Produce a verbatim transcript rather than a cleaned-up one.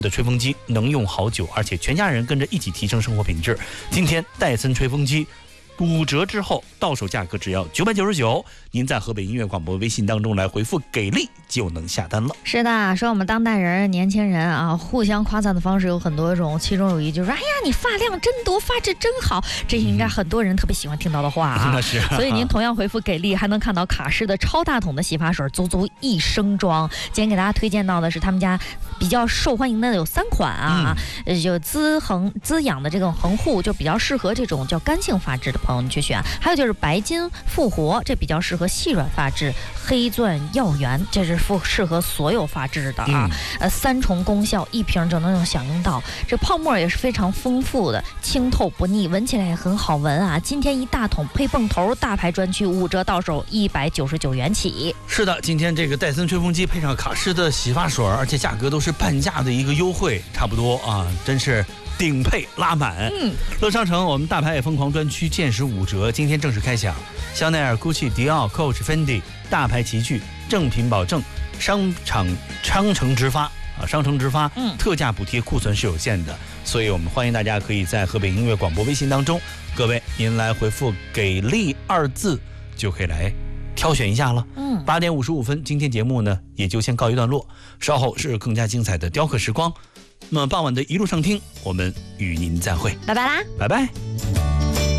的吹风机能用好久，而且全家人跟着一起提升生活品质。今天戴森吹风机五折之后，到手价格只要九百九十九。您在河北音乐广播微信当中来回复给力就能下单了。 是的，说我们当代人年轻人啊，互相夸赞的方式有很多种，其中有一就是说，哎呀，你发量真多，发质真好，这应该很多人特别喜欢听到的话啊。 那是、啊。 所以您同样回复给力，还能看到卡诗的超大桶的洗发水，足足一升装。今天给大家推荐到的是他们家比较受欢迎的有三款啊，嗯、就滋恒滋养的这种恒护，就比较适合这种叫干性发质的朋友你去选。还有就是白金复活，这比较适合细软发质。黑钻耀元，这是适适合所有发质的啊。嗯、呃，三重功效，一瓶就能享用到。这泡沫也是非常丰富的，清透不腻，闻起来也很好闻啊。今天一大桶配泵头，大牌专区五折到手，一百九十九元起。 是的，今天这个戴森吹风机配上卡诗的洗发水，而且价格都是半价的一个优惠，差不多啊，真是顶配拉满。嗯，乐商城我们大牌也疯狂专区限时五折，今天正式开抢。香奈儿、GUCCI、迪奥、Coach、Fendi 大牌齐聚，正品保证，商场商城直发啊，商城直发，嗯，特价补贴，库存是有限的，所以我们欢迎大家可以在河北音乐广播微信当中，各位您来回复“给力”二字，就可以来挑选一下了。嗯，八点五十五分，今天节目呢也就先告一段落，稍后是更加精彩的雕刻时光。那么傍晚的一路上听，我们与您再会， 拜拜啦， 拜拜。